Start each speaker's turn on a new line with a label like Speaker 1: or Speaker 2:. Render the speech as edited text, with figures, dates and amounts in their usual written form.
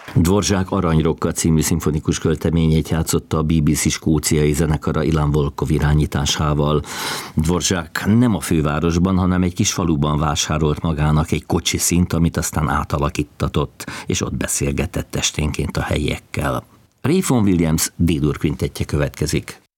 Speaker 1: Dvořák Aranyrokka című szimfonikus költeményét játszotta a BBC skóciai zenekara Ilan Volkov irányításával. Dvořák nem a fővárosban, hanem egy kis faluban vásárolt magának egy kocsiszínt, amit aztán átalakítatott, és ott beszélgetett esténként a helyiekkel. Ray Vaughan Williams D-dur kvintetje következik.